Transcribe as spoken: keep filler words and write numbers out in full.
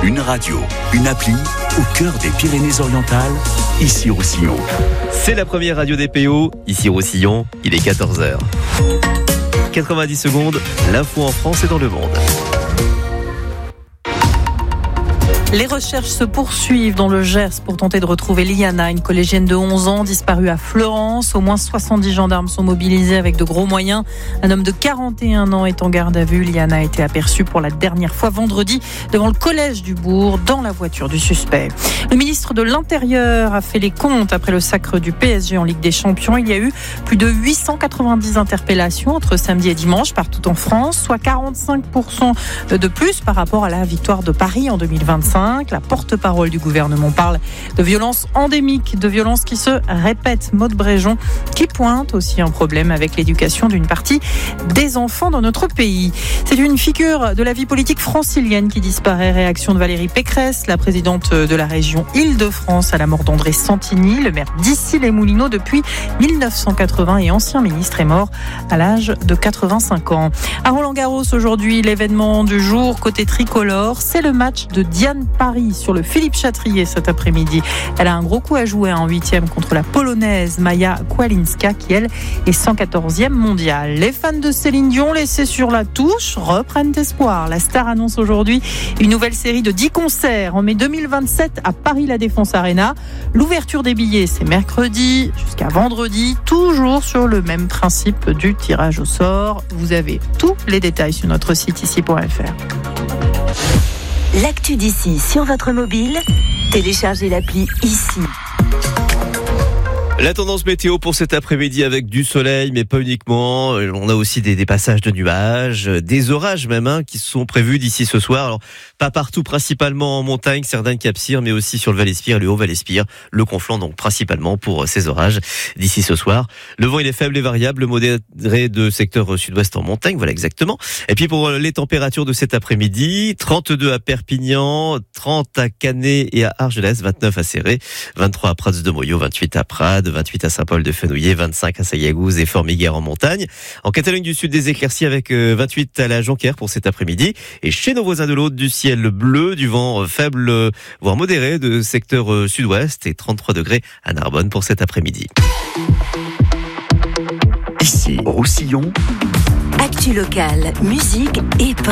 Une radio, une appli au cœur des Pyrénées-Orientales, ici Roussillon. C'est la première radio des P O, ici Roussillon, il est quatorze heures. quatre-vingt-dix secondes, l'info en France et dans le monde. Les recherches se poursuivent dans le Gers pour tenter de retrouver Liana, une collégienne de onze ans disparue à Florence. Au moins soixante-dix gendarmes sont mobilisés avec de gros moyens. Un homme de quarante et un ans est en garde à vue. Liana a été aperçue pour la dernière fois vendredi devant le collège du bourg dans la voiture du suspect. Le ministre de l'Intérieur a fait les comptes après le sacre du P S G en Ligue des Champions. Il y a eu plus de huit cent quatre-vingt-dix interpellations entre samedi et dimanche partout en France, soit quarante-cinq pour cent de plus par rapport à la victoire de Paris en deux mille vingt-cinq. La porte-parole du gouvernement parle de violences endémiques, de violences qui se répètent. Maud Bréjon qui pointe aussi un problème avec l'éducation d'une partie des enfants dans notre pays. C'est une figure de la vie politique francilienne qui disparaît. Réaction de Valérie Pécresse, la présidente de la région Île-de-France, à la mort d'André Santini, le maire d'Issy-les-Moulineaux depuis mille neuf cent quatre-vingts et ancien ministre, est mort à l'âge de quatre-vingt-cinq ans. À Roland-Garros aujourd'hui, l'événement du jour côté tricolore, c'est le match de Diane Paris sur le Philippe Chatrier cet après-midi. Elle a un gros coup à jouer en huitième contre la Polonaise Maja Kłalinska qui, elle, est cent quatorzième mondiale. Les fans de Céline Dion, laissés sur la touche, reprennent espoir. La star annonce aujourd'hui une nouvelle série de dix concerts en mai deux mille vingt-sept à Paris La Défense Arena. L'ouverture des billets, c'est mercredi jusqu'à vendredi, toujours sur le même principe du tirage au sort. Vous avez tous les détails sur notre site ici point f r. L'actu d'ici sur votre mobile, téléchargez l'appli ici. La tendance météo pour cet après-midi avec du soleil, mais pas uniquement. On a aussi des, des passages de nuages, des orages même hein, qui sont prévus d'ici ce soir. Alors pas partout, principalement en montagne, Cerdagne, Cap-Cyr, mais aussi sur le Val-Espire, le Haut-Val-Espire, le Conflent donc principalement pour ces orages d'ici ce soir. Le vent il est faible et variable, modéré de secteur sud-ouest en montagne, voilà exactement. Et puis pour les températures de cet après-midi, trente-deux à Perpignan, trente à Canet et à Argelès, vingt-neuf à Céré, vingt-trois à Prats de Moyo, vingt-huit à Prades, vingt-huit à Saint-Paul-de-Fenouillet, vingt-cinq à Sayagouz et Formiguère en montagne. En Catalogne du Sud, des éclaircies avec vingt-huit à la Jonquière pour cet après-midi. Et chez nos voisins de l'autre, du ciel bleu, du vent faible, voire modéré de secteur sud-ouest et trente-trois degrés à Narbonne pour cet après-midi. Ici, Roussillon. Actu locale, musique et pop.